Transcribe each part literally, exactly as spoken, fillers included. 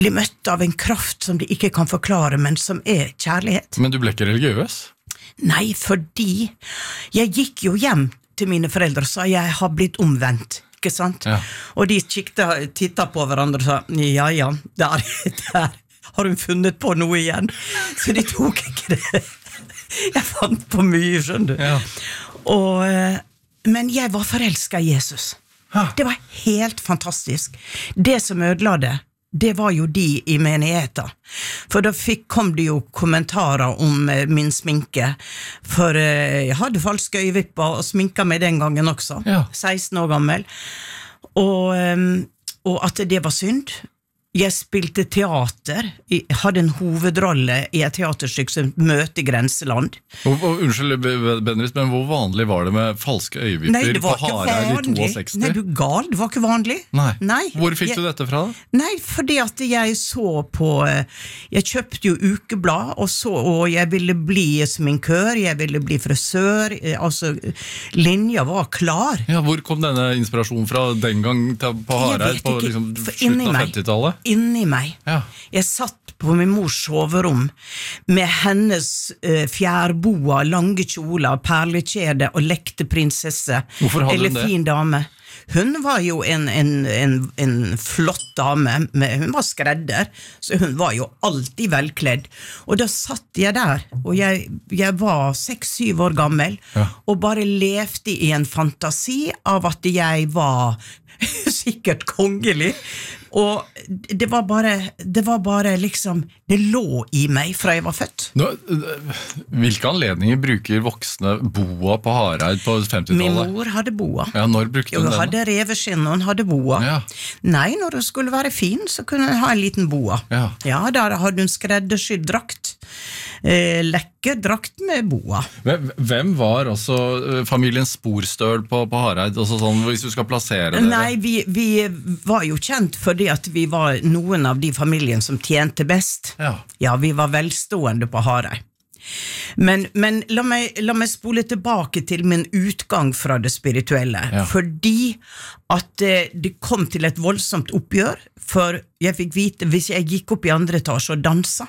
blir møtt av en kraft som de ikke kan forklare, men som er kjærlighet. Men du ble ikke religiøs? Nei, fordi jeg gikk jo hjem til mine foreldre og sa jeg har blitt omvendt, ikke sant? Ja. Og de tittet, tittet på hverandre og sa, ja, ja, der, der har hun funnet på noe igjen. Så de tok ikke det. Jeg fant på mye, skjønner du. Ja. Og, men jeg var forelsket i Jesus. Ha. Det var helt fantastisk. Det som ødela det, det var jo de i menigheten. For da fikk, kom det jo kommentarer om eh, min sminke. For eh, jeg hadde falske øyevipper og sminket meg den gangen også. Ja. seksten år gammel. Og, eh, og at det var synd. Jeg spilte teater, jeg hadde en hovedrolle i et teaterstykke som Møte i grenseland. Og, og, unnskyld, Benris, men hvor vanlig var det med falske øyevipper? Nei, det var på ikke vanlig. sekstisju? Nei, du gal, det var ikke vanlig. Nei. Nei. Hvor fikk jeg, du dette fra da? Nei, fordi at jeg så på, jeg kjøpte jo ukeblad, og, så, og jeg ville bli sminkør, jeg ville bli frisør, altså linja var klar. Ja, hvor kom denne inspirasjonen fra den gang på Hareid, på liksom, slutten av femtitallet? Inni meg. Ja. Jeg satt på min mors soverom med hennes uh, fjærboa, lange kjoler, perlekjede og lekte prinsesse. Hvorfor hadde eller hun det? Fin dame. Hun var jo en, en, en, en flott dame, med, hun var skredder, så hun var jo alltid velkledd. Og da satt jeg der, og jeg, jeg var seks-syv år gammel, ja. Og bare levde i en fantasi av at jeg var sikkert kongelig, og det var bare, det var bare liksom, det lå i meg fra jeg var født. Nå, hvilke anledninger bruker voksne boa på Hareid på femtitallet? Min mor hadde boa. Ja, når brukte hun den? Hun hadde reveskinn, og hun hadde boa. Ja. Nei, når hun skulle være fin, så kunne hun ha en liten boa. Ja, ja der hadde hun skreddersydd drakt. Eh, lekker drakt med boa. Hvem var også familien Sporstøl på, på Hareid, også sånn, hvis du skal plassere det? Nei, vi, vi var jo kjent fordi at vi var noen av de familien som tjente best. Ja, ja vi var velstående på Hareid. Men, men la, meg, la meg spole tilbake til min utgang fra det spirituelle, ja. Fordi at eh, det kom til et voldsomt oppgjør, for jeg fikk vite, hvis jeg gikk opp i andre etasje og dansa,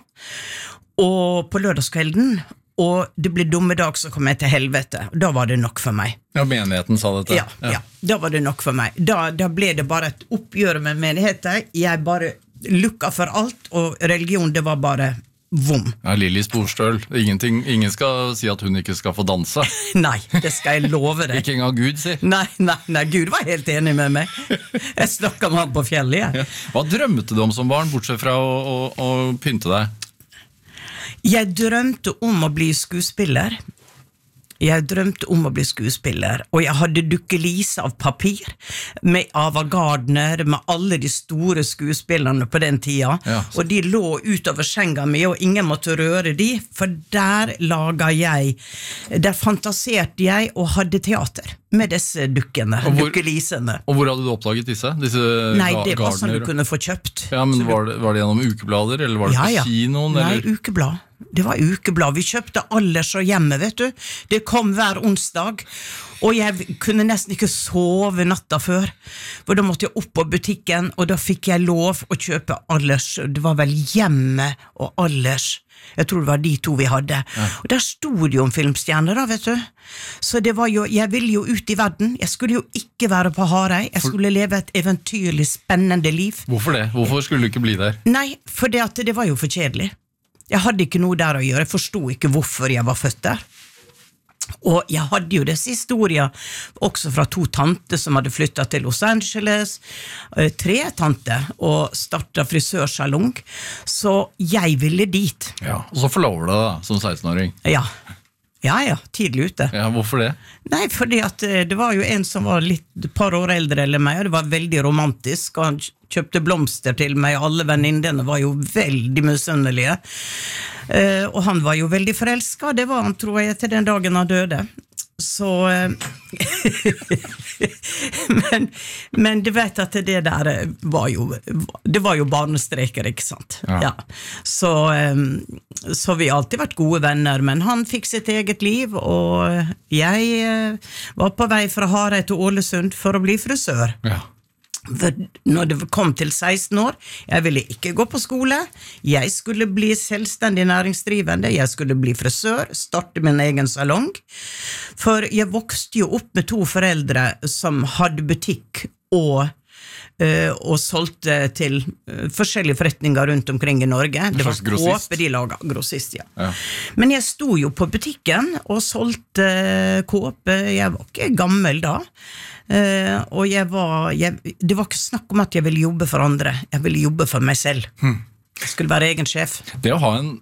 og på lørdagskvelden, og det ble dommedag, så kom jeg til helvete. Da var det nok for meg. Ja, menigheten sa dette. Ja, ja. ja da var det nok for meg. Da, da ble det bare et oppgjør med menigheten. Jeg bare lukket for alt, og religion, det var bare vom. Ja, Lilly Sporstøl. Ingenting, ingen skal si at hun ikke skal få danse. Nei, det skal jeg love deg. Ikke engang Gud, si. Nei, nei, nei, Gud var helt enig med meg. Jeg snakket med han på fjellet. Ja. Hva drømte du om som barn, bortsett fra å, å, å pynte deg? Jeg drømte om å bli skuespiller. Jeg drømte om å bli skuespiller, og jeg hadde dukkelise av papir, med Ava Gardner, med alle de store skuespillerne på den tida, ja. Og de lå utover senga mi, og ingen måtte røre de, for der laget jeg, der fantaserte jeg og hadde teater med disse dukkene, og hvor, dukkelisene. Og hvor hadde du oppdaget disse? disse Nei, det var sånn du kunne få kjøpt. Ja, men var det, var det gjennom ukeblader, eller var det ja, på ja. Kinoen? Nei, eller? Ukeblad. Det var ukeblad. Vi kjøpte Allers og hjemme, vet du. Det kom hver onsdag, og jeg kunne nesten ikke sove natta før, for da måtte jeg opp på butikken, og da fikk jeg lov å kjøpe Allers. Det var vel Hjemme og Allers. Jeg tror det var de to vi hadde. Ja. Og der stod det jo om filmstjerner da, vet du. Så det var jo, jeg ville jo ut i verden. Jeg skulle jo ikke være på Hareid. Jeg skulle for... leve et eventyrlig spennende liv. Hvorfor det? Hvorfor skulle du ikke bli der? Nei, for det, at det var jo for kjedelig. Jeg hadde ikke noe der å gjøre. Jeg forstod ikke hvorfor jeg var født der. Og jeg hadde jo disse historier også fra to tanter som hadde flyttet til Los Angeles, tre tanter, og startet frisørsalong, så jeg ville dit. Ja, og så forlover du da, som seksten-åring. Ja, ja, ja, tidlig ute. Ja, hvorfor det? Nei, fordi at det var jo en som var litt et par år eldre eller meg, og det var veldig romantisk, og han kjøpte blomster til meg, og alle venninnene var jo veldig misunnelige. Uh, og han var jo veldig forelsket, det var han, tror jeg, til den dagen han døde. Så uh, men, men du vet at det der var jo det var jo barnestreker, ikke sant? Ja. Ja. Så, um, så vi har alltid vært gode venner, men han fikk sitt eget liv, og jeg uh, var på vei fra Hareid til Ålesund for å bli frisør. Ja. For når det kom til seksten år, jeg ville ikke gå på skole, jeg skulle bli selvstendig næringsdrivende, jeg skulle bli frisør, starte min egen salong, for jeg vokste jo opp med to foreldre som hadde butikk og og solgte til forskjellige forretninger rundt omkring i Norge. Det var kåpe de laget, grossist, ja. ja. Men jeg sto jo på butikken og solgte kåpe, jeg var ikke gammel da, og jeg var, jeg, det var ikke snakk om at jeg ville jobbe for andre, jeg ville jobbe for meg selv. Hmm. Jeg skulle være egen sjef. Det å ha en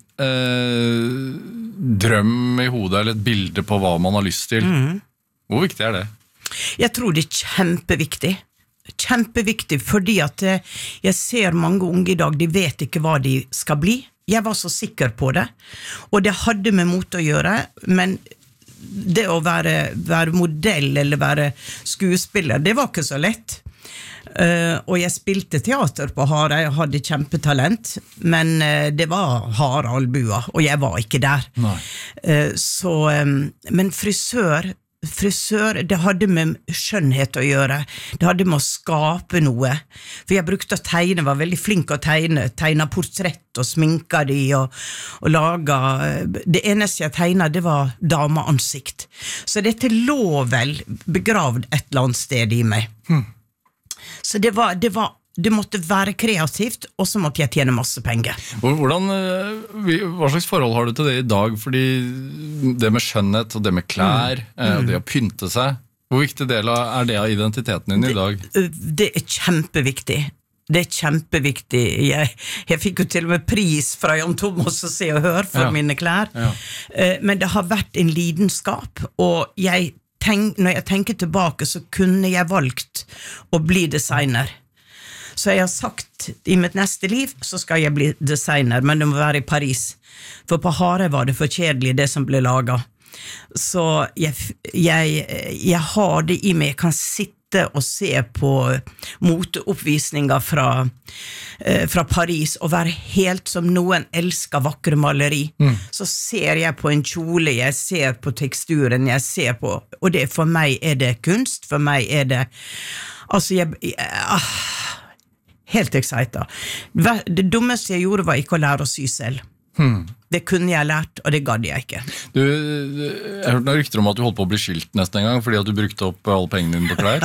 eh, drøm i hodet, eller et bilde på hva man har lyst til, mm. hvor viktig er det? Jeg tror det er kjempeviktig. Kjempeviktig, fordi at jeg ser mange unge i dag, de vet ikke hva de skal bli. Jeg var så sikker på det, og det hadde med mot å gjøre, men det å være, være modell eller være skuespiller, det var ikke så lett. Uh, og jeg spilte teater på Hareid, jeg hadde kjempetalent, men uh, det var harde albuer, og jeg var ikke der. Uh, så, um, men frisør, Frisør, det hadde med skjønnhet å gjøre, det hadde med å skape noe, for jeg brukte å tegne, var veldig flink å tegne, tegne portrett og sminka de, og, og laga, det eneste jeg tegnet, det var dameansikt, så dette lå vel begravd et eller annet sted i meg. Hmm. Så det var, det var det måtte være kreativt, og så måtte jeg tjene masse penger. Hvordan, hva slags forhold har du til det i dag? Fordi det med skjønnhet og det med klær, mm. og det å pynte seg, hvor viktig del er det av identiteten din i dag? Det, det er kjempeviktig. Det er kjempeviktig. Jeg, jeg fikk jo til og med pris fra Jan Thomas å se og høre for ja. Mine klær. Ja. Men det har vært en lidenskap, og jeg tenk, når jeg tenker tilbake, så kunne jeg valgt å bli designer. Så jeg har sagt, i mitt neste liv, så skal jeg bli designer, men det må være i Paris. For på Hareid var det for kjedelig, det som ble laget. Så jeg, jeg, jeg har det i meg, jeg kan sitte og se på moteoppvisninger fra, eh, fra Paris, og være helt som noen elsker vakre maleri. Mm. Så ser jeg på en kjole, jeg ser på teksturen, jeg ser på, og det, for meg er det kunst, for meg er det, altså jeg, jeg ah, helt excited. Det dummeste jeg gjorde var ikke å lære å sy selv. Hmm. Det kunne jeg lært, og det gadd jeg ikke. Du, jeg hørte noen rykter om at du holdt på å bli skilt nesten en gang, fordi at du brukte opp alle pengene dine på klær.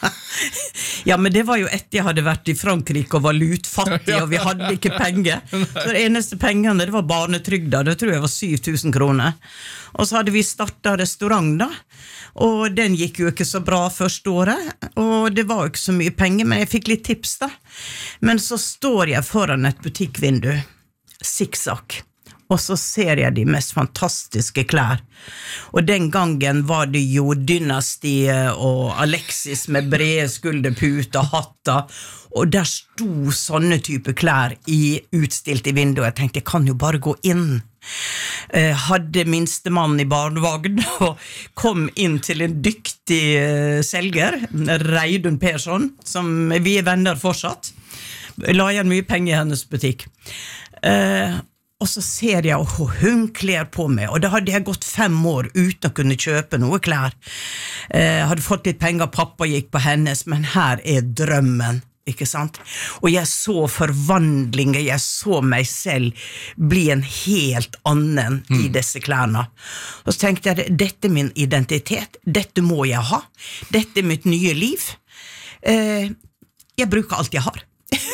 Ja, men det var jo etter jeg hadde vært i Frankrike og var lutfattig, og vi hadde ikke penger. Så det eneste pengene, det var barnetrygda, det tror jeg var syv tusen kroner. Og så hadde vi startet restaurant da, og den gikk jo ikke så bra første året, og det var jo ikke så mye penger, men jeg fikk litt tips da. Men så står jeg foran et butikkvindu, zigzag, og så ser jeg de mest fantastiske klær. Og den gangen var det jo Dynastiet og Alexis med brede skulderputer, hatter, og der sto sånne type klær i, utstilt i vinduet. Jeg tenkte, jeg kan jo bare gå inn. Eh, hadde minstemann i barnevagn og kom inn til en dyktig eh, selger, Reidun Persson, som vi er venner fortsatt. La igjen mye penger i hennes butikk. Eh, og så ser jeg, og hun kler på meg, og da hadde jeg gått fem år uten å kunne kjøpe noe klær. Eh, hadde fått litt penger, pappa gikk på hennes, men her er drømmen. Ikke sant? Og jeg så forvandlinger, jeg så meg selv bli en helt annen mm. i disse klærne. Og så tenkte jeg, dette er min identitet, dette må jeg ha, dette er mitt nye liv. Eh, jeg bruker alt jeg har.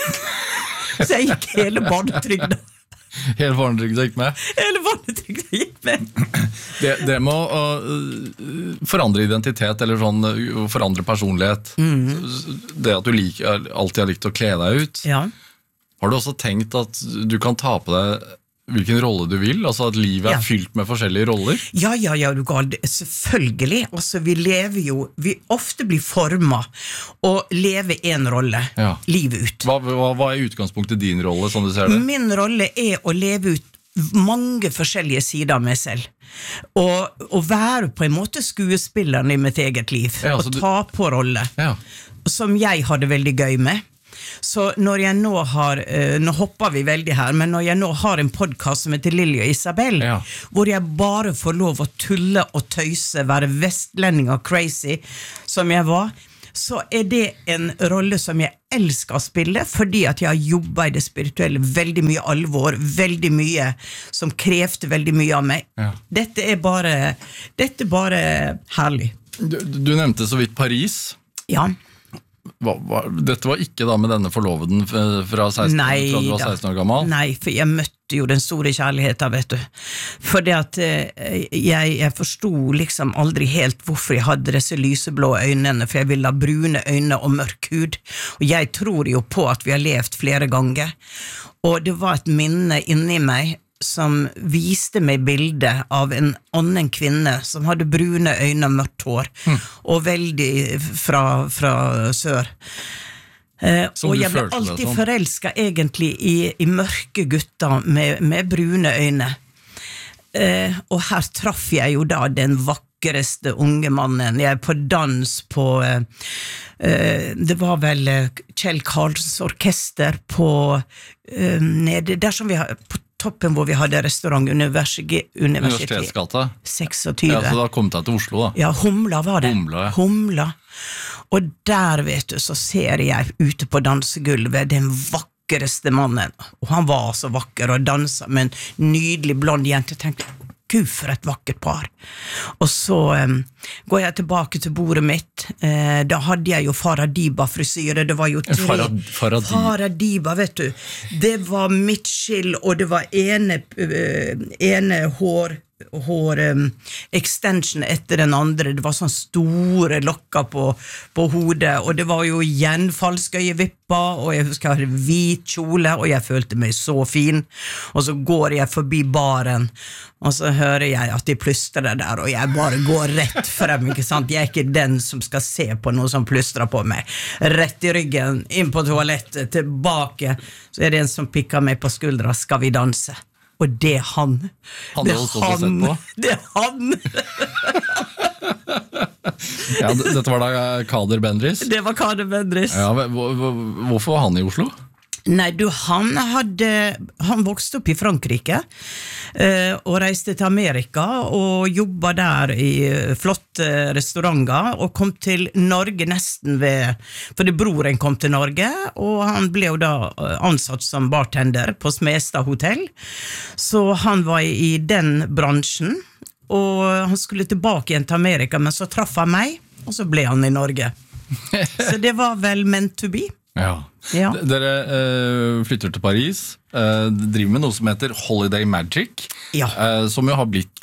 Så jeg gikk hele barnetrygda. Hele barnetrygda gikk med? Hele barnetrygda gikk med. Det, det må uh, forandre identitet, eller sånn, forandre personlighet. Mm. Det at du liker, alltid har likt å kle deg ut. Ja. Har du også tenkt at du kan ta på deg hvilken rolle du vil? Altså at livet er ja. Fylt med forskjellige roller? Ja, ja, ja, du gal, selvfølgelig. Altså, vi lever jo, vi ofte blir formet og lever en rolle, ja. Livet ut. Hva, hva, hva er utgangspunktet din rolle, sånn du ser det? Min rolle er å leve ut mange forskjellige sider av meg selv. Og, og være på en måte skuespilleren i mitt eget liv. Ja, og ta du... på rolle. Ja. Som jeg har det veldig gøy med. Så når jeg nå har, nå hopper vi veldig her, men når jeg nå har en podcast som heter Lilly og Isabel, ja. Hvor jeg bare får lov å tulle og tøyse, være vestlending og crazy, som jeg var, så er det en rolle som jeg elsker å spille, fordi at jeg har jobbet i det spirituelle, veldig mye alvor, veldig mye som krevde veldig mye av meg. Ja. Dette er bare, dette er bare herlig. Du, du nevnte så vidt Paris. Ja. Hva, hva, dette var ikke da med denne forloveden fra, seksten, Nei, fra du var seksten år gammel? Nei, for jeg møtte jo den store kjærligheten, vet du. For det at eh, jeg, jeg forstod liksom aldri helt hvorfor jeg hadde disse lyseblå øynene, for jeg ville ha brune øyne og mørk hud. Og jeg tror jo på at vi har levt flere ganger. Og det var et minne inni meg som viste meg bildet av en annen kvinne som hadde brune øyne og mørkt hår, mm. og veldig fra, fra sør. Eh, og jeg ble alltid sånn. Forelsket egentlig i, i mørke gutter med, med brune øyne. Eh, og her traff jeg jo da den vakreste unge mannen. Jeg er på dans på eh, eh, det var vel Kjell Karls orkester på eh, nede, der som vi har på toppen hvor vi hadde restaurant Universitet, Universitetsgata tjueseks. Ja, så da kom jeg til Oslo da. Ja, Humla var det. Humla, ja. Humla. Og der, vet du, så ser jeg ute på dansegulvet den vakreste mannen. Og han var så vakker og danset med en nydelig blond jente. Jeg tenkte, Gud, for et vakkert par. Og så um, går jeg tilbake til bordet mitt. Eh, da hadde jeg jo Faradiba-frisyre. Det var jo tre... Farad, Faradiba. Faradiba, vet du. Det var midtskill, og det var ene, uh, ene hår... hår um, extension etter den andre. Det var sånn store lokker på, på hodet, og det var jo igjen falskøyevipper, og jeg husker jeg hadde hvit kjole, og jeg følte meg så fin. Og så går jeg forbi baren, og så hører jeg at de plystrer der, og jeg bare går rett frem, ikke sant? Jeg er ikke den som skal se på noe som plystrer på meg. Rett i ryggen, inn på toalettet, tilbake, så er det en som pikker meg på skuldra. Skal vi danse? Og det er han. Han det er han. Det er han. Ja, dette var da Kader Bendriss? Det var Kader Bendriss. Ja, hvorfor var han i Oslo? Nei, du, han hadde, han vokste opp i Frankrike, eh, og reiste til Amerika, og jobbet der i flotte restauranter, og kom til Norge nesten ved, fordi broren kom til Norge, og han ble jo da ansatt som bartender på Smestad hotell, så han var i den bransjen, og han skulle tilbake igjen til Amerika, men så traff han meg, og så ble han i Norge. Så det var vel meant to be. Ja. Ja. Dere uh, flytter til Paris, uh, driver med noe som heter Holiday Magic, ja. uh, som jo har blitt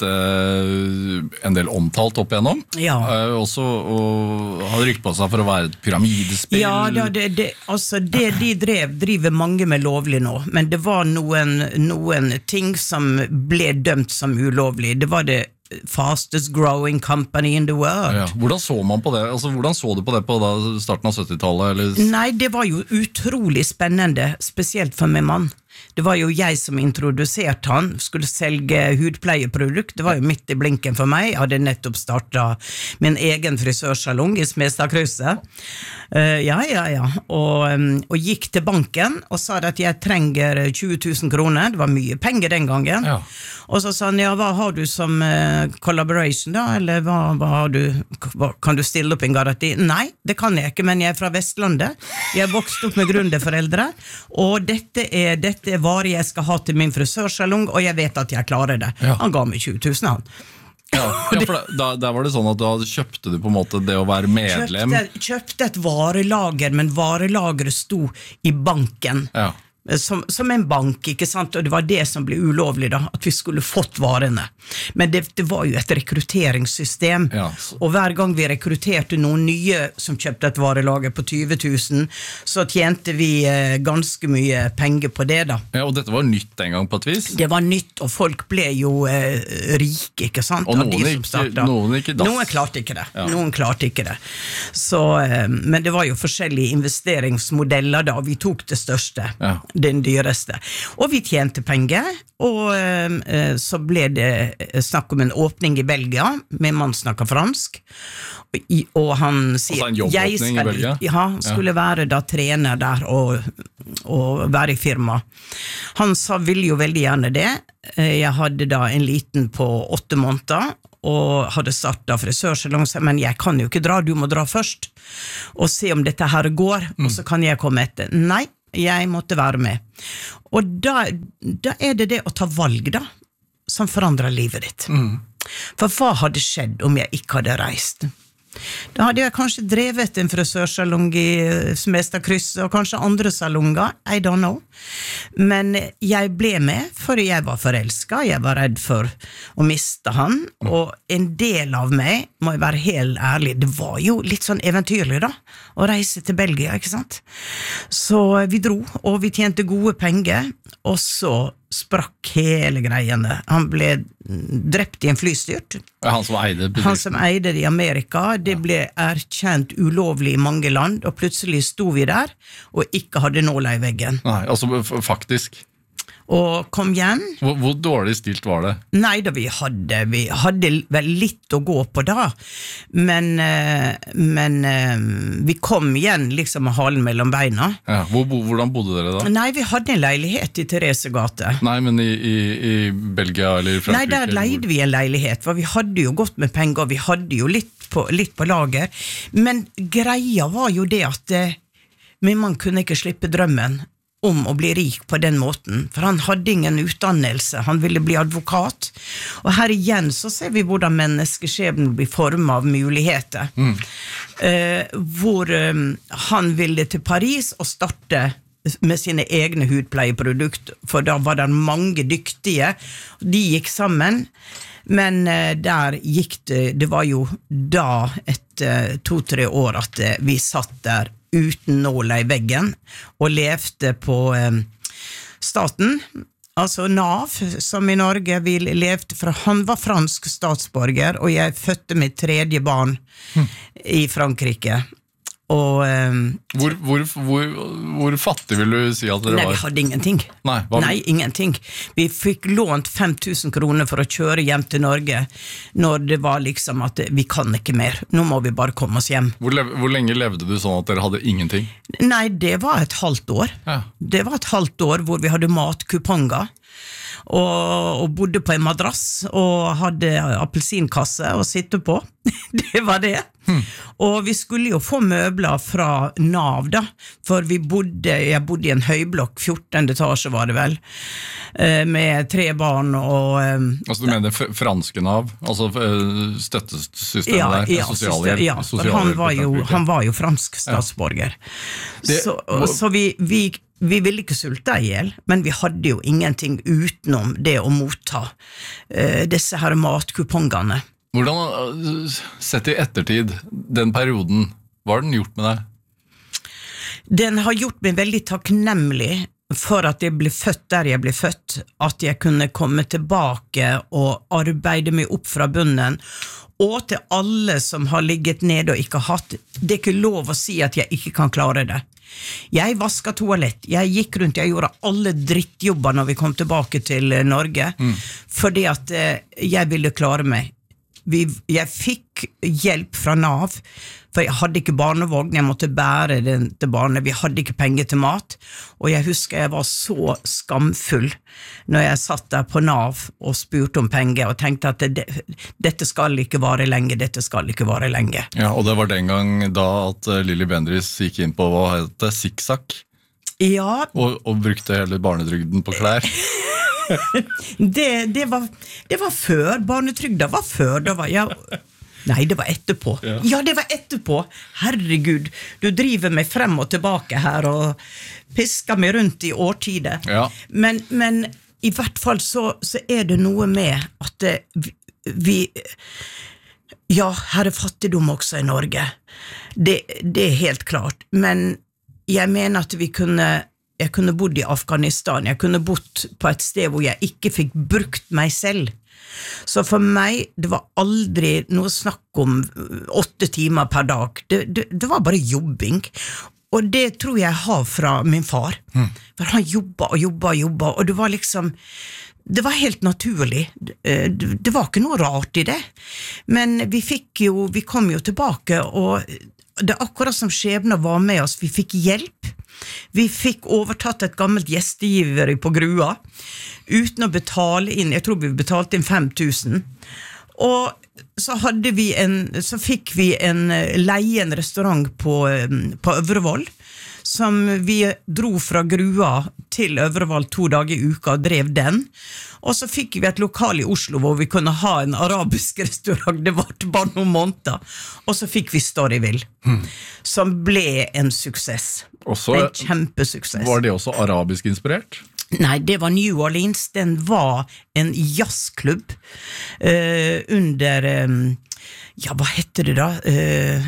uh, en del omtalt opp igjennom, ja. uh, også og har rykt på seg for å være et pyramidespill. Ja, det, det, det, altså det de drev, driver mange med lovlig nå, men det var noen, noen ting som ble dømt som ulovlig. Det var det fastest growing company in the world. Ja, hvordan så man på det? Altså, hvordan så du på det på da, starten av syttitallet? Eller? Nei, det var jo utrolig spennende, spesielt for min mann. Det var jo jeg som introduserte han, skulle selge hudpleieprodukt, det var jo midt i blinken for meg, jeg hadde nettopp startet min egen frisørsalong i Smestadkrysset. Uh, ja, ja, ja, og, um, og gikk til banken og sa at jeg trenger tjue tusen kroner, det var mye penger den gangen, ja. Og så sa han, ja, hva har du som uh, collaboration da, eller hva, hva har du, hva, kan du stille opp en garanti? Nei, det kan jeg ikke, men jeg er fra Vestlandet, jeg vokste opp med gründerforeldre, og dette er, dette er varer jeg skal ha til min frisørsalong, og jeg vet at jeg klarer det. Ja. Han ga meg tjue tusen han. Ja, ja, for da, der var det sånn at da kjøpte du på en måte det å være medlem. Kjøpte, kjøpte et varelager, men varelageret sto i banken. Ja. Som, som en bank, ikke sant? Og det var det som ble ulovlig da, at vi skulle fått varene. Men det, det var jo et rekrutteringssystem, ja. Og hver gang vi rekrutterte noen nye som kjøpte et varelager på tjue tusen, så tjente vi eh, ganske mye penger på det da. Ja, og dette var nytt en gang på et vis? Det var nytt, og folk ble jo eh, rike, ikke sant? Og noen, ikke, noen ikke dass. Noen klarte ikke det, ja. Noen klarte ikke det. Så, eh, men det var jo forskjellige investeringsmodeller da, vi tok det største. Ja. den dyreste. Og vi tjente penger, og eh, så ble det snakk om en åpning i Belgia, min mann snakker fransk, og, og han sier... Altså en jobbåpning i Belgia? Ja, skulle ja. være da trener der, og, og være i firma. Han sa, ville jo veldig gjerne det. Jeg hadde da en liten på åtte måneder, og hadde startet frisørsalong, men jeg kan jo ikke dra, du må dra først, og se om dette her går, mm. og så kan jeg komme etter. Nei, jeg måtte være med. Og da, da er det det å ta valg da, som forandrer livet ditt. Mm. For hva hadde skjedd om jeg ikke hadde reist? Da hadde jeg kanskje drevet en frisørsalong i Smestadkrysset, og kanskje andre salonger, I don't know. Men jeg ble med, for jeg var forelsket, jeg var redd for å miste han, og en del av meg, må jeg være helt ærlig, det var jo litt sånn eventyrlig da, å reise til Belgia, ikke sant? Så vi dro, og vi tjente gode penger, og så sprakk hele greiene. Han ble drept i en flystyrt. Han som eide bedriften. Han som eide det i Amerika. Det ble erkjent ulovlig i mange land, og plutselig sto vi der, og ikke hadde nåla i veggen. Nei, altså faktisk. Og kom igjen. Hvor, hvor dårlig stilt var det? Nei da, vi hadde, vi hadde vel litt å gå på da, men, men vi kom igjen liksom med halen mellom beina. Ja, hvor, hvordan bodde dere da? Nei, vi hadde en leilighet i Theresegate. Nei, men i, i, i Belgia eller i Frankrike? Nei, der leide vi en leilighet, for vi hadde jo gått med penger, vi hadde jo litt på, litt på lager, men greia var jo det at min mann kunne ikke slippe drømmen om å bli rik på den måten, for han hadde ingen utdannelse, han ville bli advokat, og her igjen så ser vi hvordan menneskeskjebnen blir formet av muligheter, mm. eh, hvor eh, han ville til Paris og starte med sine egne hudpleieprodukt, for da var det mange dyktige, de gikk sammen, men eh, der gikk det, det var jo da etter to-tre år at eh, vi satt der uten nåla i veggen, og levde på eh, staten, altså NAV, som i Norge vi levde fra, han var fransk statsborger, og jeg fødte mitt tredje barn hm. i Frankrike. Og, um, hvor, hvor, hvor, hvor fattig vil du si at dere nei, var? Nei, vi hadde ingenting. Nei, nei, ingenting. Vi fikk lånt fem tusen kroner for å kjøre hjem til Norge, når det var liksom at vi kan ikke mer. Nå må vi bare komme oss hjem. Hvor, lev, hvor lenge levde du sånn at dere hadde ingenting? Nei, det var et halvt år. Ja. Det var et halvt år hvor vi hadde matkuponger, og, og bodde på en madrass, og hadde appelsinkasse å sitte på. Det var det. Hmm. Og vi skulle jo få møbler fra NAV da, for vi bodde, jeg bodde i en høyblokk, fjortende etasje var det vel, med tre barn og... Altså du mener franske NAV, altså støttesystemet ja, der, ja, sosialhjelp? Ja, for han var, jo, han var jo fransk statsborger. Ja. Det, så, så vi, vi, vi ville ikke sulte ihjel, men vi hadde jo ingenting utenom det å motta uh, disse her matkupongene. Hvordan, sett i ettertid, den perioden, hva har den gjort med deg? Den har gjort meg veldig takknemlig for at jeg ble født der jeg ble født, at jeg kunne komme tilbake og arbeide meg opp fra bunnen, og til alle som har ligget ned og ikke hatt, det er ikke lov å si at jeg ikke kan klare det. Jeg vasket toalett, jeg gikk rundt, jeg gjorde alle drittjobber når vi kom tilbake til Norge, mm. fordi at jeg ville klare meg. Vi, jeg fikk hjelp fra NAV, for jeg hadde ikke barnevogn, jeg måtte bære den til barnet, vi hadde ikke penger til mat, og jeg husker jeg var så skamfull når jeg satt der på NAV og spurte om penger, og tenkte at det, dette skal ikke vare lenge, dette skal ikke vare lenge. Ja, og det var den gang da at Lilly Bendriss gikk inn på, hva heter det, Zigzag? Ja. Og, og brukte hele barnetrygden på klær. det, det, var, det var før, barnetrygda var før, det var, ja, nei, det var etterpå. Ja. ja, det var etterpå. Herregud, du driver meg frem og tilbake her og pisker meg rundt i årtider. Ja. Men, men i hvert fall så, så er det noe med at vi, vi ja, her er fattigdom også i Norge. Det, det er helt klart. Men jeg mener at vi kunne Jeg kunne bodd i Afghanistan, jeg kunne bodd på et sted hvor jeg ikke fikk brukt meg selv. Så for meg, det var aldri noe snakk om åtte timer per dag. Det, det, det var bare jobbing. og det tror jeg har fra min far. Mm. For han jobbet og jobbet og jobbet, og det var liksom, det var helt naturlig. Det, det var ikke noe rart i det. Men vi fikk jo, vi kom jo tilbake, og det er akkurat som skjebnen var med oss. Vi fikk hjelp. Vi fikk overtatt et gammelt gjestegiver på Grua, uten å betale inn, jeg tror vi betalte inn fem tusen. Og så hadde vi en, så fikk vi en leie en restaurant på, på Øvrevoll, som vi dro fra Grua til Øvrevoll to dager i uka og drev den. Og så fikk vi et lokal i Oslo hvor vi kunne ha en arabisk restaurant, det var bare noen måneder. Og så fikk vi Storyville, hmm. som ble en suksess. Også, en kjempesuksess. Var det også arabisk inspirert? Nei, det var New Orleans. Den var en jazzklubb uh, under... Um, ja, hva heter det da? Uh,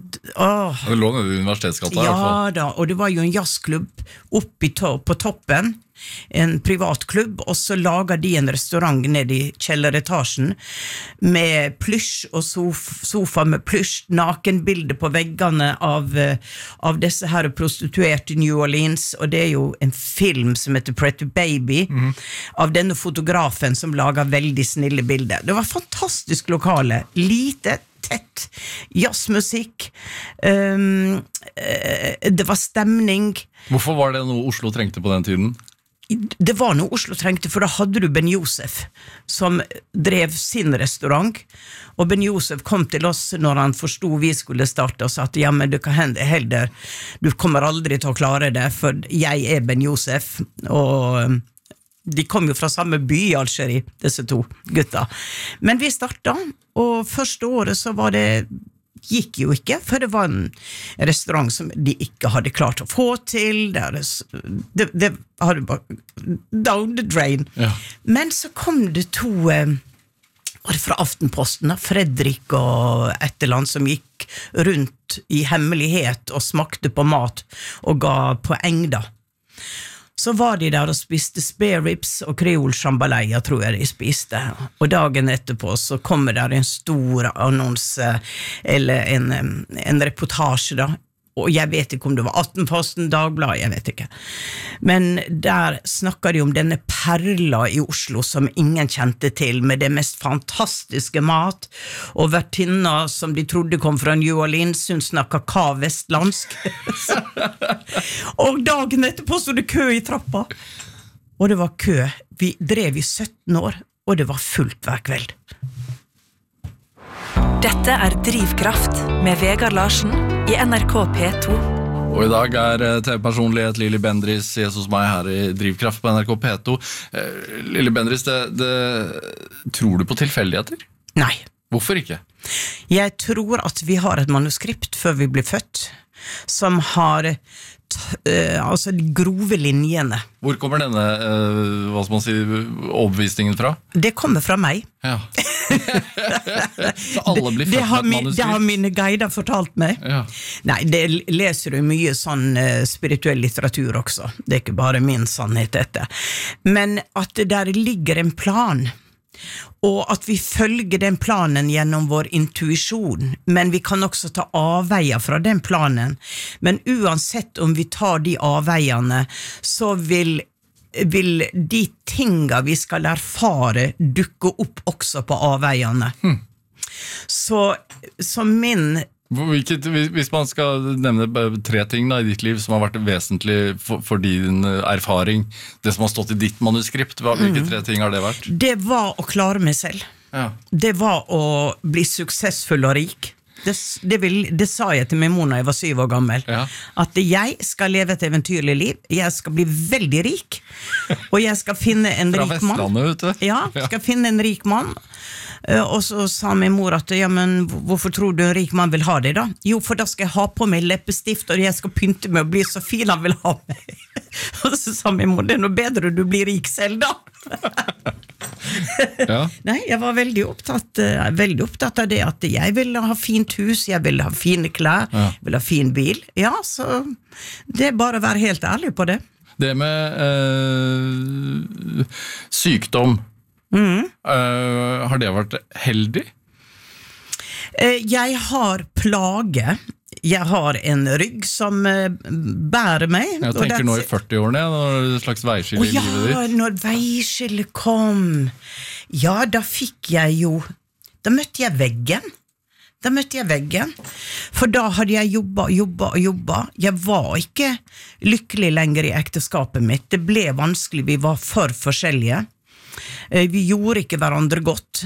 uh, det lå nede i universitetsgata ja, i hvert fall. Da, og det var jo en jazzklubb oppe to på toppen, en privatklubb, og så lager de en restaurant nede i kjelleretasjen med plysj og sof sofa med plysj, nakenbilder på veggene av, av disse her prostituerte i New Orleans, og det er jo en film som heter Pretty Baby, mm. av denne fotografen som lager veldig snille bilder. Det var fantastisk lokale, lite, tett, jazzmusikk, um, det var stemning. Hvorfor var det noe Oslo trengte på den tiden? Det var noe Oslo trengte, for da hadde du Ben Josef, som drev sin restaurant, og Ben Josef kom til oss når han forstod vi skulle starte, og sa at ja, men det kan hende heller, du kommer aldri til å klare det, for jeg er Ben Josef, og de kom jo fra samme by i Algerie, disse to gutta. Men vi startet, og første året så var det gikk jo ikke, for det var en restaurant som de ikke hadde klart å få til, det, det, det hadde bare down the drain. Ja. Men så kom det to, var det fra Aftenposten, Fredrik og et eller annet som gikk rundt i hemmelighet og smakte på mat og ga poeng da. Så var de der og spiste spare ribs og kreol jambalaya, tror jeg de spiste. Og dagen etterpå så kommer der en stor annonse, eller en, en reportasje da, og jeg vet ikke om det var Aftenposten, Dagbladet, jeg vet ikke. Men der snakker de om denne perla i Oslo som ingen kjente til, med det mest fantastiske mat, og vertinna som de trodde kom fra New Orleans, hun snakket ka-vestlandsk. Og dagen etterpå så det kø i trappa. Og det var kø. Vi drev i sytten år, og det var fullt hver kveld. Dette er Drivkraft med Vegard Larsen i N R K P to. Og i dag er T V-personlighet Lilly Bendriss gjest hos meg her i Drivkraft på N R K P to. Lilly Bendriss, det, det, tror du på tilfeldigheter? Nei. Hvorfor ikke? Jeg tror at vi har et manuskript før vi blir født, som har uh, altså de grove linjene. Hvor kommer denne uh, hva skal man si, overbevisningen fra? Det kommer fra meg. Ja. Så alle blir født det, det med et manuskript? Det har mine guider fortalt meg. Ja. Nei, det leser du mye sånn uh, spirituell litteratur også. Det er ikke bare min sannhet dette. Men at det der ligger en plan, og at vi følger den planen gjennom vår intuisjon, men vi kan også ta avveier fra den planen. Men uansett om vi tar de avveierne, så vil, vil de tinga vi skal erfare dukke opp også på avveierne. Hmm. Så, så min... Hvilket, hvis man skal nevne tre ting da, i ditt liv som har vært vesentlig for, for din erfaring, det som har stått i ditt manuskript, hvilke tre ting har det vært? Det var å klare meg selv. Ja. Det var å bli suksessfull og rik. Det, det, vil, det sa jeg til min mor når jeg var syv år gammel. Ja. At jeg skal leve et eventyrlig liv, jeg skal bli veldig rik, og jeg skal finne en rik mann. Fra Vestlandet, vet du. Ja, skal finne en rik mann. Og så sa min mor at ja, men hvorfor tror du en rik mann vil ha det da? Jo, for da skal jeg ha på meg leppestift, og jeg skal pynte meg og bli så fin han vil ha meg. Og så sa min mor, det er noe bedre du blir rik selv da. Ja. Nei, jeg var veldig opptatt, veldig opptatt av det, at jeg ville ha fint hus, jeg ville ha fine klær, ja. Jeg ville ha fin bil. Ja, så det er bare å være helt ærlig på det. Det med øh, sykdom, mm. øh, har det vært heldig? Jeg har plage jeg har en rygg som uh, bærer meg. Jeg tenker nå i førti-årene, når et slags veiskille i ja, livet ditt. Ja, når veiskille kom. Ja, da fikk jeg jo, da møtte jeg veggen. Da møtte jeg veggen, for da hadde jeg jobbet, jobbet og jobbet. Jeg var ikke lykkelig lenger i ekteskapet mitt. Det ble vanskelig, vi var for forskjellige. Vi gjorde ikke hverandre godt.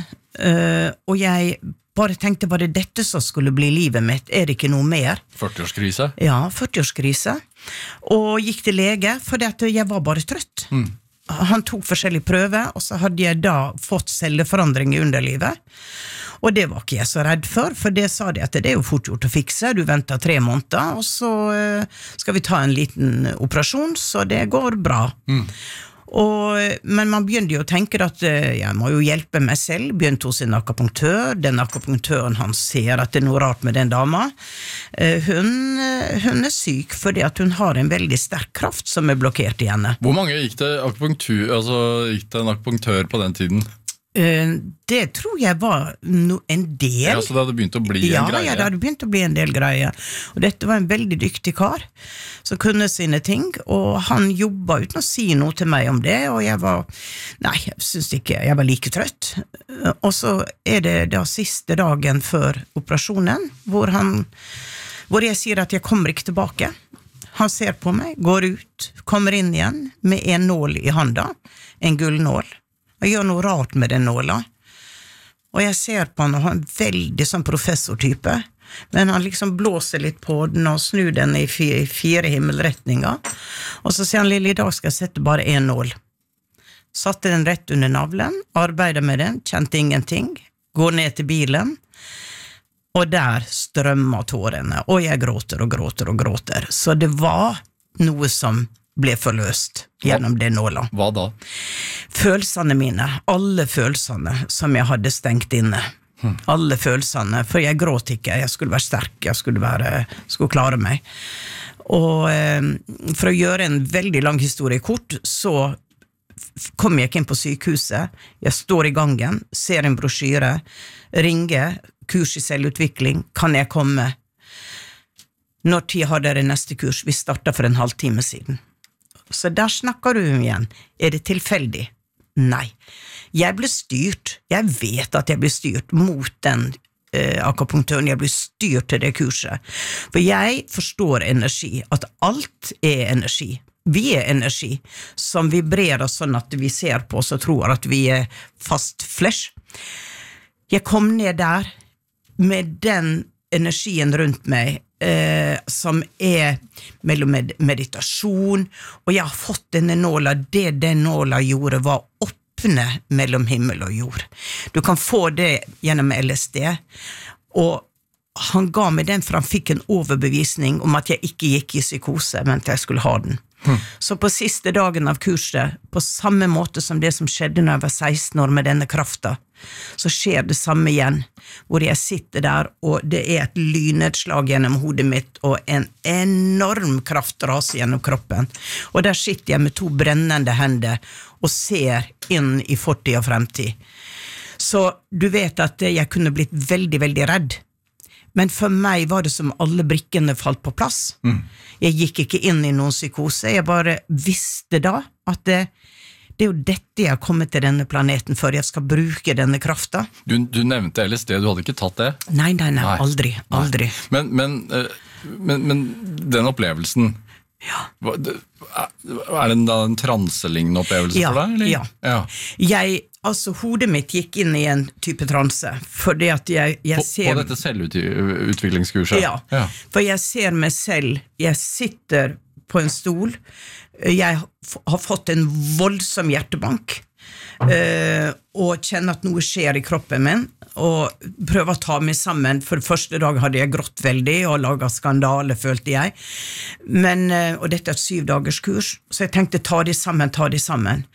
Og jeg bare tenkte, var det dette som skulle bli livet mitt? Er det ikke noe mer? førti-årskrise? Ja, førti-årskrise. Og gikk til lege, for jeg var bare trøtt. Mm. Han tok forskjellige prøver, og så hadde jeg da fått celleforandring i underlivet. Og det var ikke jeg så redd for, for det sa de at det er jo fort gjort å fikse, du venter tre måneder, og så skal vi ta en liten operasjon, så det går bra. Mm. Og, men man begynte jo å tenke at jeg må jo hjelpe meg selv, begynte hos en akupunktør, den akupunktøren han ser at det er noe rart med den dama. Hun, hun er syk fordi at hun har en veldig sterk kraft som er blokkert i henne. Hvor mange gikk det akupunktur, altså gikk det en akupunktør på den tiden? Det tror jeg var no, en del. Ja, så det hadde begynt å bli ja, en greie? Ja, det hadde begynt å bli en del greie. Og dette var en veldig dyktig kar, som kunne sine ting, og han jobbet uten å si noe til meg om det, og jeg var, nei, jeg synes ikke, jeg var like trøtt. Og så er det da siste dagen før operasjonen, hvor han, hvor jeg sier at jeg kommer ikke tilbake. Han ser på meg, går ut, kommer inn igjen med en nål i handa, en gullnål. Jeg gjør noe rart med den nåla. Og jeg ser på han, og han er en veldig sånn professortype, men han liksom blåser litt på den og snur den i fire, fire himmelretninger. Og så sier han, Lille, i dag skal jeg sette bare en nål. Satte den rett under navlen, arbeidet med den, kjente ingenting, går ned til bilen, og der strømmer tårene, og jeg gråter og gråter og gråter. Så det var noe som ble forløst gjennom det nåla. Hva da? Følelsene mine, alle følelsene som jeg hadde stengt inne. Hmm. Alle følelsene, for jeg gråt ikke, jeg skulle være sterk, jeg skulle, være, skulle klare meg. Og eh, for å gjøre en veldig lang historie kort, så kom jeg ikke inn på sykehuset, jeg står i gangen, ser en brosjyre, ringer, kurs i selvutvikling, kan jeg komme? Når tid har dere neste kurs? Vi startet for en halvtime siden. Så der snakker du igjen. Er det tilfeldig? Nei. Jeg ble styrt. Jeg vet at jeg ble styrt mot den eh, akupunktøren. Jeg ble styrt til det kurset. For jeg forstår energi, at alt er energi. Vi er energi som vibrerer sånn at vi ser på oss og tror at vi er fast flesh. Jeg kom ned der med den energien rundt meg, Eh, som er mellom med meditasjon, og jeg har fått denne nåla, det den nåla gjorde var åpne mellom himmel og jord. Du kan få det gjennom L S D, og han ga meg den for han fikk en overbevisning om at jeg ikke gikk i psykose, men at jeg skulle ha den. Hmm. Så på siste dagen av kurset, på samme måte som det som skjedde når jeg var seksten år med denne krafta, så skjer det samme igjen, hvor jeg sitter der, og det er et lynnedslag gjennom hodet mitt, og en enorm kraft raser gjennom kroppen. Og der sitter jeg med to brennende hender, og ser inn i fortid og fremtid. Så du vet at jeg kunne blitt veldig, veldig redd. Men for meg var det som alle brikkene falt på plass. Mm. Jeg gikk ikke inn i noen psykose, jeg bare visste da at det, det er jo dette jeg har kommet til denne planeten for, jeg skal bruke denne krafta. Du, du nevnte L S D, du hadde ikke tatt det? Nei, nei, nei, nei. aldri, aldri. Nei. Men, men, men, men den opplevelsen, ja. Er det da en transelignende opplevelse ja, for deg? Eller? Ja, ja. Jeg, altså hodet mitt gikk inn i en type transe, fordi at jeg, jeg på, ser... På dette selvutviklingskurset? Ja, ja, for jeg ser meg selv, jeg sitter på en stol, jeg har fått en voldsom hjertebank, uh, og kjenner at noe skjer i kroppen min, og prøver å ta meg sammen. For første dag hadde jeg grått veldig, og laget skandale, følte jeg. Men, uh, og dette er et syv dagers kurs, så jeg tenkte, ta de sammen, ta de sammen.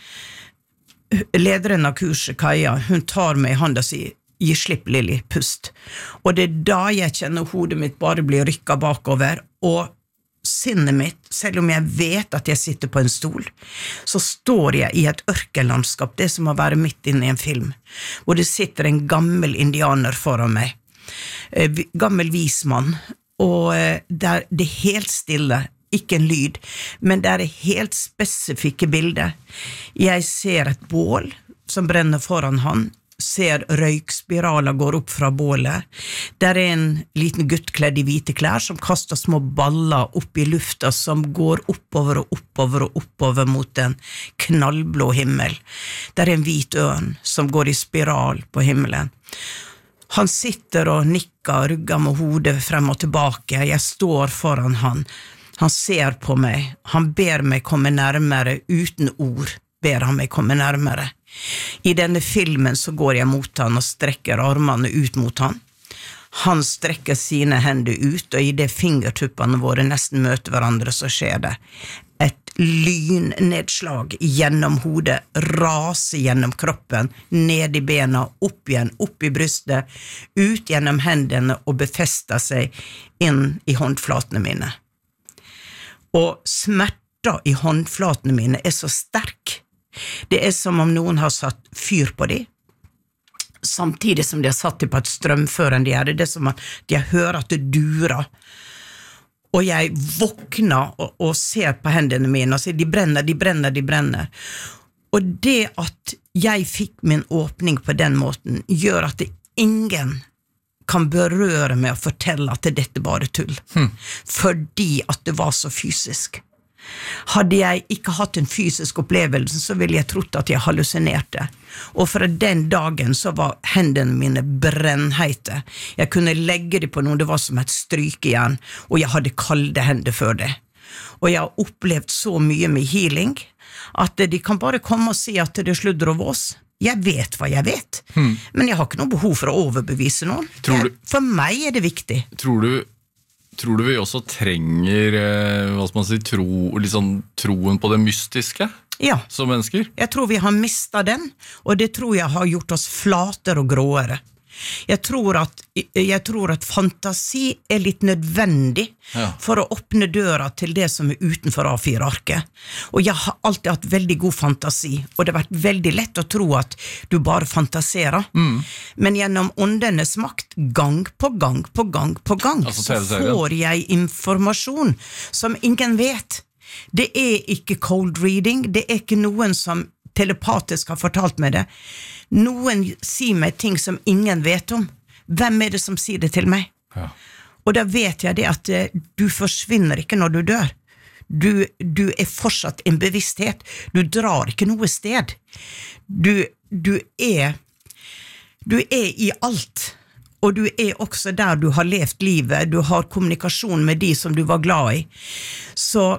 Lederen av kurset, Kaja, hun tar meg i hånda og sier, gi slipp, Lili, pust. Og det er da jeg kjenner hodet mitt bare blir rykket bakover, og sinnet mitt, selv om jeg vet at jeg sitter på en stol, så står jeg i et ørkenlandskap, det som må være midt inne i en film, hvor det sitter en gammel indianer foran meg, gammel vismann, og der det er helt stille, ikke en lyd, men det er helt spesifikke bilder. Jeg ser et bål som brenner foran han, ser røykspiraler går opp fra bålet. Der er en liten gutt kledd i hvite klær som kaster små baller opp i lufta som går oppover og oppover og oppover mot en knallblå himmel. Der er en hvit ørn som går i spiral på himmelen. Han sitter og nikker, rugger med hodet frem og tilbake. Jeg står foran han. Han ser på meg. Han ber meg komme nærmere uten ord. Ber han meg komme nærmere. I denne filmen så går jeg mot han og strekker armene ut mot han. Han strekker sine hender ut, og i det fingertuppene våre nesten møter hverandre, så skjer det. Et lynnedslag gjennom hodet, raser gjennom kroppen, ned i bena, opp igjen, opp i brystet, ut gjennom hendene og befester seg inn i håndflatene mine. Og smerter i håndflatene mine er så sterk. Det er som om noen har satt fyr på dem, samtidig som de har satt dem på et strømførende gjerde. Det er som at de hører at det durer. Og jeg våkner og, og ser på hendene mine og sier, de brenner, de brenner, de brenner. Og det at jeg fikk min åpning på den måten, gjør at det ingen kan berøre meg og fortelle at dette bare er tull. Hmm. Fordi at det var så fysisk. Hadde jeg ikke hatt en fysisk opplevelse, så ville jeg trodd at jeg hallusinerte. Og fra den dagen så var hendene mine brennheite. Jeg kunne legge det på noe, det var som et strykejern, og jeg hadde kalde hender før det. Og jeg har opplevd så mye med healing, at de kan bare komme og si at det er sludder og vås. Jeg vet hva jeg vet, hmm. men jeg har ikke noe behov for å overbevise noen. Tror du, for meg er det viktig. Tror du Tror du vi også trenger eh, hva skal man si, tro, liksom, troen på det mystiske ja. Som mennesker? Jeg tror vi har mistet den, og det tror jeg har gjort oss flatere og gråere. Jeg tror at, jeg tror at fantasi er litt nødvendig ja. For å åpne døra til det som er utenfor A fire-arket. Og jeg har alltid hatt veldig god fantasi, og det har vært veldig lett å tro at du bare fantaserer. Mm. Men gjennom åndenes makt, gang på gang på gang på gang, altså, så får jeg informasjon som ingen vet. Det er ikke cold reading, det er ikke noen som telepatisk har fortalt meg det. Noen sier meg ting som ingen vet om. Hvem er det som sier det til meg? Ja. Og da vet jeg det at du forsvinner ikke når du dør. Du, du er fortsatt en bevissthet. Du drar ikke noe sted. Du, du er du er i alt. Og du er også der du har levt livet. Du har kommunikasjon med de som du var glad i. Så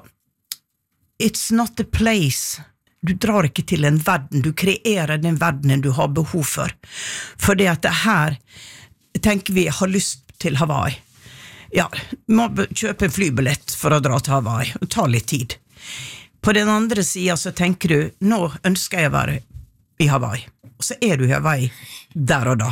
it's not the place. Du drar ikke til en verden, du kreerer den verdenen du har behov for. For det at det her, tenker vi, har lyst til Hawaii. Ja, må kjøpe en flybillett for å dra til Hawaii, det tar litt tid. På den andre siden så tenker du, nå ønsker jeg å være i Hawaii. Og så er du i Hawaii der og da.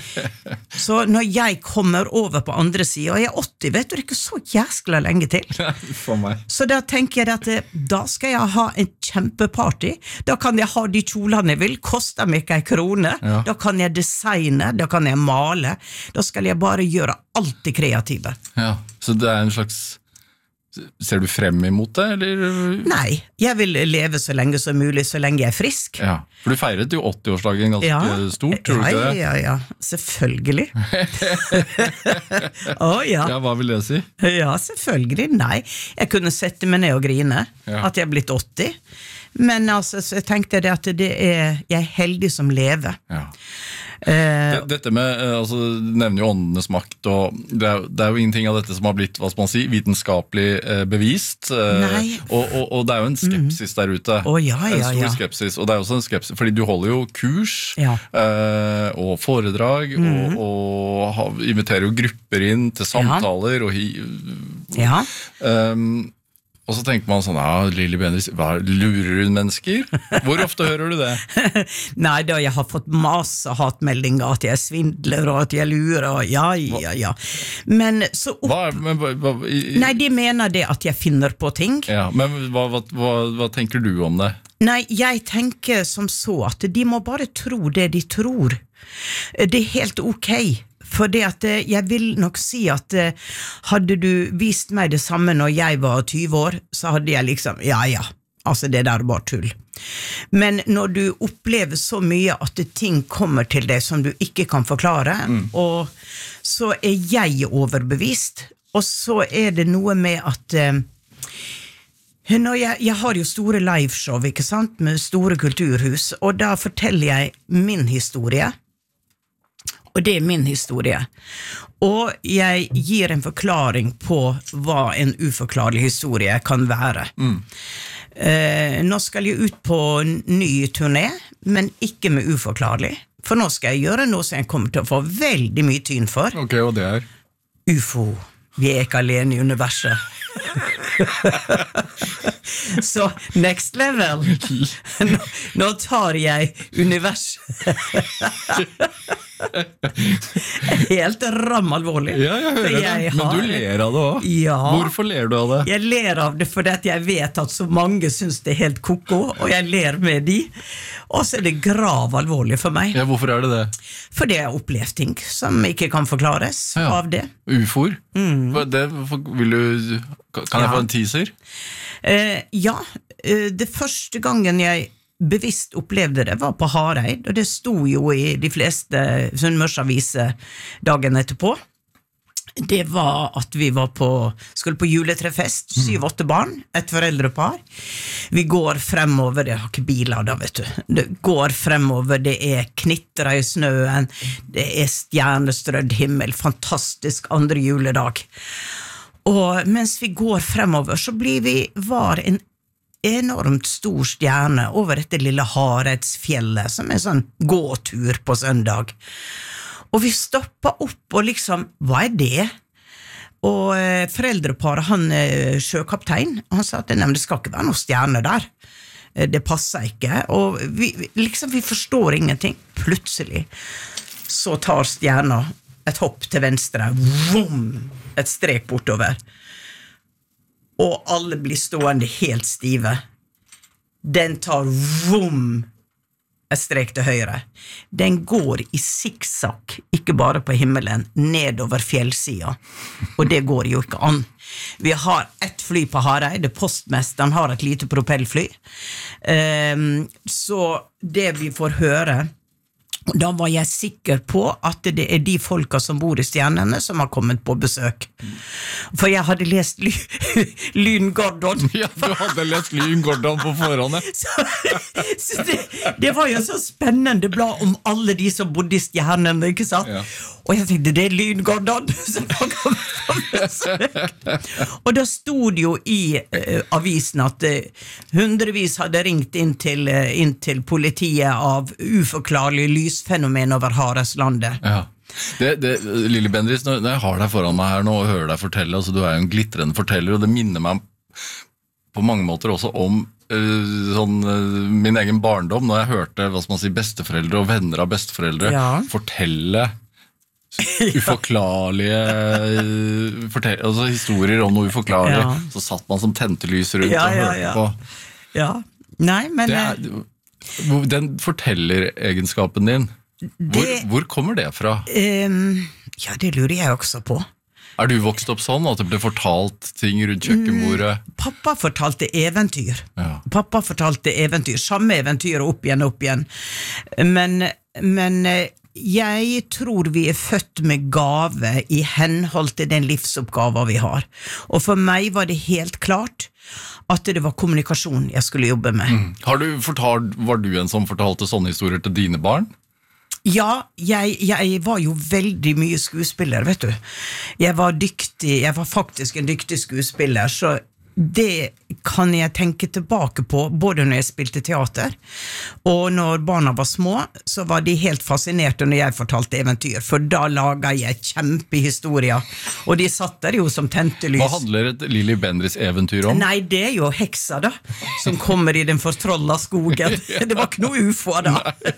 Så når jeg kommer over på andre siden, og jeg er åtti, vet du, det er ikke så jæskla lenge til. For meg. Så da tenker jeg at da skal jeg ha en kjempeparty, da kan jeg ha de kjolene jeg vil, koster meg ikke en krone, ja. Da kan jeg designe, da kan jeg male, da skal jeg bare gjøre alt det kreative. Ja, så det er en slags... Ser du frem imot det, eller? Nei, jeg vil leve så lenge som mulig, så lenge jeg er frisk. Ja, for du feiret jo åtti-årsdagen ganske ja, stort, tror ja, du ikke det? Ja, ja, ja, selvfølgelig. oh, ja. Ja, hva vil det si? Ja, selvfølgelig, nei. Jeg kunne sette meg ned og grine, ja. At jeg er blitt åtti. Men altså, så jeg tenkte det at det er, jeg er heldig som lever. Ja. Uh, dette med, altså, du nevner jo åndenes makt, og det er, det er jo ingenting av dette som har blitt, hva skal man si, vitenskapelig uh, bevist, uh, og, og, og det er jo en skepsis mm. der ute. Oh, ja, ja, en stor ja. skepsis, og det er også en skepsis, fordi du holder jo kurs, ja. uh, og foredrag, mm. og, og ha, inviterer jo grupper inn til samtaler, ja. Og hi, ja. Um, Og så tenker man sånn, ja, Lilly Bendriss, hva, lurer hun mennesker? Hvor ofte hører du det? Nei, da jeg har fått masse hatmeldinger, at jeg svindler, og at jeg lurer, og ja, ja, ja. Men så... Opp... Hva, men, hva, i... Nei, de mener det at jeg finner på ting. Ja, men hva, hva, hva, hva tenker du om det? Nei, jeg tenker som så, at de må bare tro det de tror. Det er helt ok. For det at jeg vil nok si at hadde du vist meg det samme når jeg var tjue år, så hadde jeg liksom, ja ja, altså det der var tull. Men når du opplever så mye at ting kommer til deg som du ikke kan forklare, mm. og så er jeg overbevist, og så er det noe med at eh, når jeg, jeg har jo store liveshow, ikke sant, med store kulturhus, og da forteller jeg min historie, og det er min historie. Og jeg gir en forklaring på hva en uforklarlig historie kan være. Mm. Eh, nå skal jeg ut på ny turné, men ikke med uforklarlig. For nå skal jeg gjøre noe som jeg kommer til å få veldig mye tyn for. Ok, og det er? U F O. Vi er ikke alene i universet. Så next level. Nå, nå tar jeg universet. Helt ramalvorlig. Ja, jeg hører det. Har, men du ler av det også. Ja. Hvorfor ler du av det? Jeg ler av det fordi at jeg vet at så mange synes det er helt koko, og jeg ler med de. Og så er det grav alvorlig for meg. Ja, hvorfor er det det? Fordi jeg har opplevd ting som ikke kan forklares ja. Av det. U F O-er? Mm. Det, vil du, kan jeg ja. Få en teaser? Uh, ja, uh, det første gangen jeg bevisst opplevde det var på Hareid, og det sto jo i de fleste Sunnmørsaviser dagen etterpå. Det var at vi var på, skulle på juletrefest, syv-åtte barn, et foreldrepar. Vi går fremover, det har ikke biler da, vet du. Det går fremover, det er knitrer i snøen, det er stjernestrødd himmel, fantastisk andre juledag. Og mens vi går fremover, så blir vi, var en enormt stor stjerne over dette lille Hareidsfjellet, som er sånn gåtur på søndag. Og vi stoppet opp og liksom, hva er det? Og eh, foreldreparet, han eh, sjøkaptein, han sa at det, det skal ikke være noen stjerne der. Eh, det passer ikke. Og vi, liksom, vi forstår ingenting. Plutselig så tar stjerna et hopp til venstre, vroom, et strek bortover. Og alle blir stående helt stive. Den tar vroom, et strek til høyre. Den går i sikksakk, ikke bare på himmelen, nedover fjellsida. Og det går jo ikke an. Vi har ett fly på Hareid, det postmesteren har et lite propellfly. Um, så det vi får høre, da var jeg sikker på at det er de folka som bor i stjernene som har kommet på besøk. For jeg hadde lest Ly Lyn Gordon. Ja, du hadde lest Lyn Gordon på forhånd. Så, så det, det var jo så spennende blad om alle de som bodde i stjernene, ikke sant? Ja. Og jeg tenkte, det er Lyn Gordon som har kommet på besøk. Og da stod det jo i uh, avisen at uh, hundrevis hadde ringt inn til, uh, inn til politiet av uforklarlig lysfenomen over Haredslandet. Ja. Det, det, Lilly Bendriss, når jeg har deg foran meg her nå og hører deg fortelle, altså du er jo en glitrende forteller, og det minner meg på mange måter også om uh, sånn, uh, min egen barndom, når jeg hørte hva skal man si, besteforeldre og venner av besteforeldre ja. Fortelle uforklarlige fortell, altså historier om noe uforklarlig, ja. Så satt man som tentelys rundt ja, ja, ja. Og hørte på. Ja, nei, men... Det er, den fortelleregenskapen din, det, hvor, hvor kommer det fra? Um, ja, det lurer jeg også på. Er du vokst opp sånn, at det ble fortalt ting rundt kjøkkenbordet? Mm, pappa fortalte eventyr. Ja. Pappa fortalte eventyr, samme eventyr opp igjen, opp igjen. Men, men jeg tror vi er født med gave i henhold til den livsoppgaven vi har. Og for meg var det helt klart at det var kommunikasjon jeg skulle jobbe med. Mm. Har du fortalt, var du en som fortalte sånne historier til dine barn? Ja, jeg, jeg var jo veldig mye skuespiller, vet du. Jeg var dyktig, jeg var faktisk en dyktig skuespiller, så det kan jeg tenke tilbake på, både når jeg spilte teater, og når barna var små, så var de helt fascinerte når jeg fortalte eventyr, for da laget jeg kjempehistorier, og de satt der jo som tentelys. Hva handler et Lilly Bendriss eventyr om? Nei, det er jo heksa da, som kommer i den fortrolla skogen. Det var ikke noe ufo da.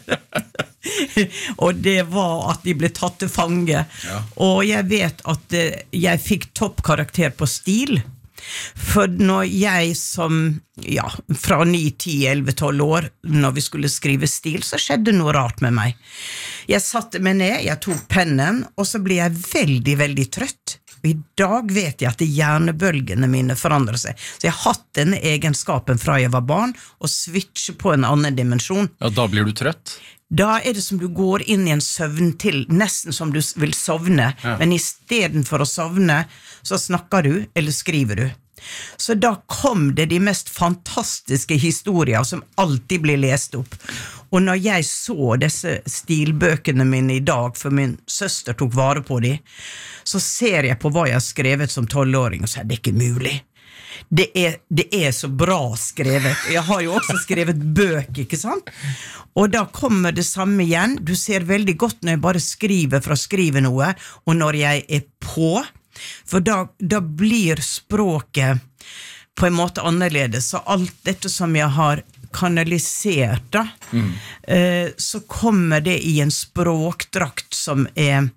Og det var at de ble tatt til fange. Ja. Og jeg vet at jeg fikk toppkarakter på stil. For når jeg som, ja, fra ni, ti, elleve, tolv år, når vi skulle skrive stil, så skjedde noe rart med meg. Jeg satte meg ned, jeg tok pennen, og så ble jeg veldig, veldig trøtt. Og i dag vet jeg at hjernebølgene mine forandrer seg. Så jeg har hatt denne egenskapen fra jeg var barn, og switche på en annen dimensjon. Ja, da blir du trøtt? Da er det som du går inn i en søvn til, nesten som du vil sovne, ja. Men i stedet for å sovne, så snakker du, eller skriver du. Så da kom det de mest fantastiske historier som alltid blir lest opp. Og når jeg så disse stilbøkene mine i dag, for min søster tok vare på de, så ser jeg på hva jeg har skrevet som tolvåring, og så er det ikke mulig. Det er, det er så bra skrevet. Jeg har jo også skrevet bøk, ikke sant? Og da kommer det samme igjen. Du ser veldig godt når jeg bare skriver for å skrive noe, og når jeg er på, for da, da blir språket på en måte annerledes. Så alt dette som jeg har kanalisert da, mm. eh, så kommer det i en språkdrakt som er,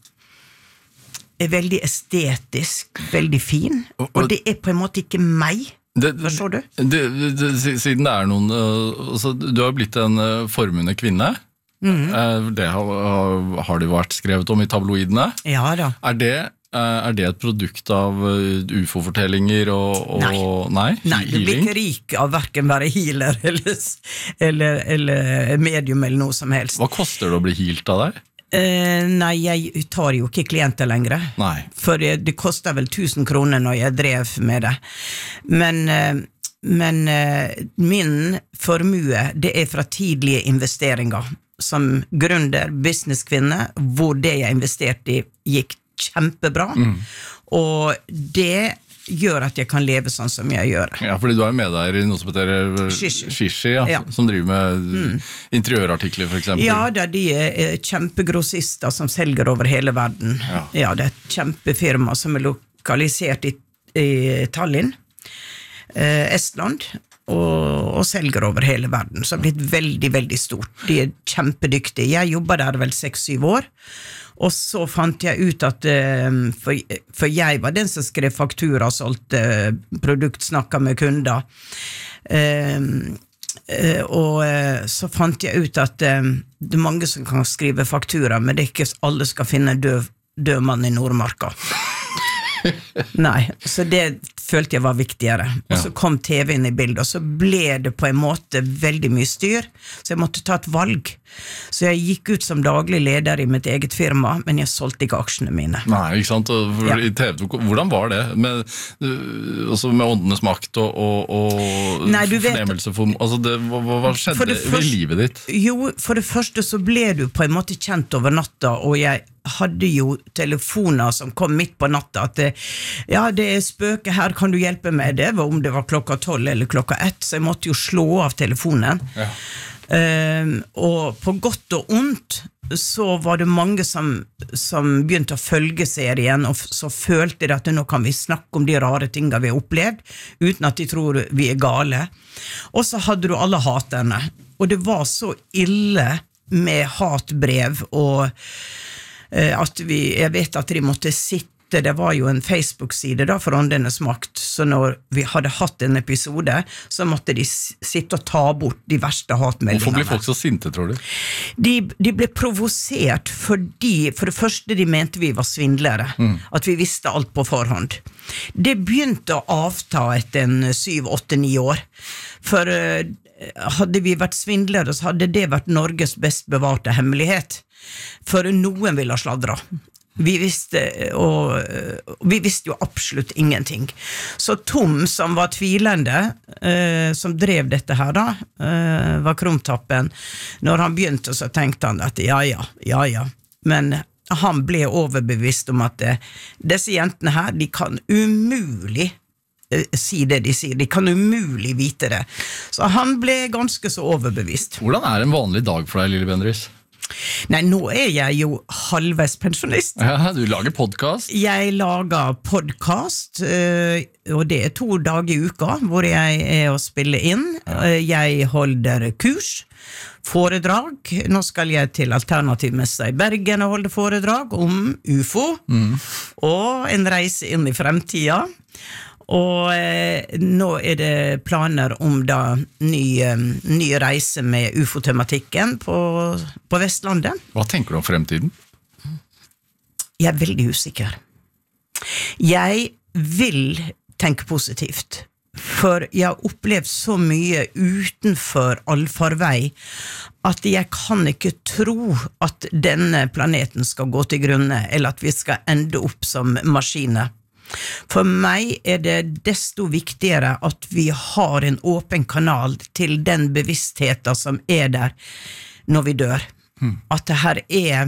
er veldig estetisk, veldig fin, og, og det er på en måte ikke meg. Det, Forstår du? Det, det, siden det er noen, altså, du har blitt en formende kvinne, mm. det har, har det vært skrevet om i tabloidene. Ja da. Er det Er det et produkt av U F O-fortellinger og, og nei. nei? Nei, du blir ikke rik av hverken være healer eller, eller, eller medium eller noe som helst. Hva koster det å bli healt av deg? Eh, nei, jeg tar jo ikke klienter lenger. Nei. For det, det koster vel tusen kroner når jeg drev med det. Men, eh, men eh, min formue, det er fra tidlige investeringer. Som gründer, businesskvinne, hvor det jeg investerte i gikk kjempebra, mm. og det gjør at jeg kan leve sånn som jeg gjør. Ja, fordi du er med der i noe som heter Shishi, ja, ja. Som driver med mm. interiørartikler for eksempel. Ja, det er de er kjempegrossister som selger over hele verden. Ja, ja det er et kjempefirma som er lokalisert i, i Tallinn, eh, Estland, og, og selger over hele verden, så har blitt veldig, veldig stort. De er kjempedyktige. Jeg jobber der vel seks-syv år, og så fant jeg ut at, for, for jeg var den som skrev faktura, solgte produkt, snakket med kunder, og så fant jeg ut at det er mange som kan skrive faktura, men det er ikke alle skal finne død, død mann i Nordmarka. Nei, så det følte jeg var viktigere. Og så kom T V inn i bildet, og så ble det på en måte veldig mye styr, så jeg måtte ta et valg. Så jeg gikk ut som daglig leder i mitt eget firma, men jeg solgte ikke aksjene mine. Nei, ikke sant? For ja. I T V, hvordan var det? Med, altså med åndenes makt og, og, og Nei, fornemmelse for, altså det, hva, hva skjedde første, i livet ditt? Jo, for det første så ble du på en måte kjent over natta, og jeg hadde jo telefoner som kom midt på natta, at det, ja, det er spøke her, kan du hjelpe meg? Det var om det var klokka tolv eller klokka ett, så jeg måtte jo slå av telefonen. Ja. Uh, og på godt og ondt så var det mange som, som begynte å følge serien, og så følte de at nå kan vi snakke om de rare tingene vi har opplevd, uten at de tror vi er gale. Og så hadde du alle haterne, og det var så ille med hatbrev, og uh, at vi, jeg vet at de måtte sitte. Det var jo en Facebook-side da for Åndenes makt, så når vi hadde hatt en episode, så måtte de sitte og ta bort de verste hatmeldingene. Hvorfor ble folk så sinte, tror du? De, de ble provosert fordi, for det første de mente vi var svindlere, mm. at vi visste alt på forhånd. Det begynte å avta etter en syv, åtte, ni år, for uh, hadde vi vært svindlere, så hadde det vært Norges best bevarte hemmelighet, for noen ville ha sladret. Vi visste, og, vi visste jo absolutt ingenting. Så Tom, som var tvilende, eh, som drev dette her da, eh, var krumtappen. Når han begynte, så tenkte han at ja, ja, ja, ja. Men han ble overbevist om at eh, disse jentene her, de kan umulig eh, si det de sier. De kan umulig vite det. Så han ble ganske så overbevist. Hvordan er en vanlig dag for deg, Lilly Bendriss? Nei, nå er jeg jo halvveis pensjonist. Ja, du lager podcast. Jeg lager podcast, og det er to dager i uka, hvor jeg er å spille inn. Jeg holder kurs, foredrag. Nå skal jeg til Alternativmessa i Bergen og holde foredrag om U F O, mm. og en reise inn i fremtiden. Og eh, nå er det planer om da ny, eh, ny reise med U F O-tematikken på, på Vestlandet. Hva tenker du om fremtiden? Jeg er veldig usikker. Jeg vil tenke positivt, for jeg har opplevd så mye utenfor allfarvei at jeg kan ikke tro at denne planeten skal gå til grunne, eller at vi skal ende opp som maskiner. For meg er det desto viktigere at vi har en åpen kanal til den bevisstheten som er der når vi dør. Mm. At det her er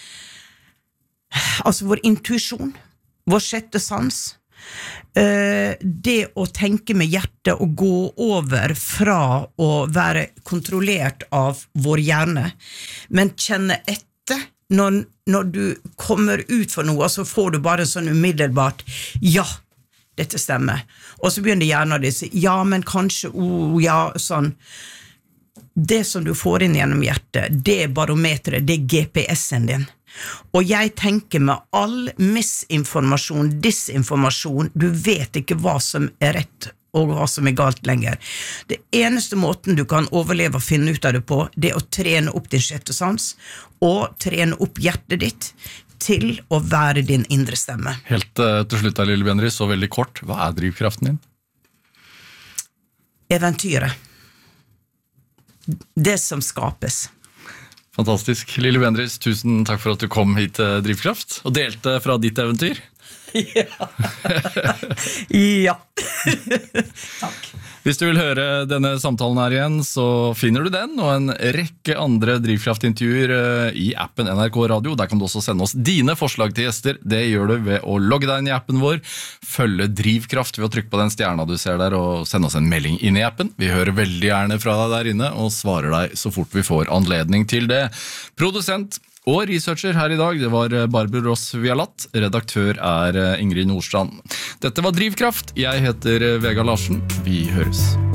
altså vår intuisjon, vår sjette sans, uh, det å tenke med hjertet og gå over fra å være kontrollert av vår hjerne, men kjenne etter når, når du kommer ut for noe, så får du bare sånn umiddelbart, ja, dette stemmer. Og så begynner hjernen å si, ja, men kanskje, oh, ja, sånn. Det som du får inn gjennom hjertet, det er barometeret, det er G P S-en din. Og jeg tenker med all misinformasjon, disinformasjon, du vet ikke hva som er rett og hva som er galt lenger. Det eneste måten du kan overleve og finne ut av det på, det er å trene opp din sjette sans, og trene opp hjertet ditt til å være din indre stemme. Helt uh, til slutt, Lille Bendriss, så veldig kort, hva er drivkraften din? Eventyret. Det som skapes. Fantastisk. Lille Bendriss, tusen takk for at du kom hit til Drivkraft og delte fra ditt eventyr. Ja. Ja. Takk. Hvis du vil høre denne samtalen her igjen, så finner du den og en rekke andre Drivkraft-intervjuer i appen N R K Radio. Der kan du også sende oss dine forslag til gjester. Det gjør du ved å logge deg inn i appen vår, følge Drivkraft ved å trykke på den stjerna du ser der, og sende oss en melding inn i appen. Vi hører veldig gjerne fra deg der inne, og svarer deg så fort vi får anledning til det. Produsent og researcher her i dag, det var Barbro Ross Vialat. Redaktør er Ingrid Nordstrand. Dette var Drivkraft. Jeg heter Vegard Larsen. Vi høres.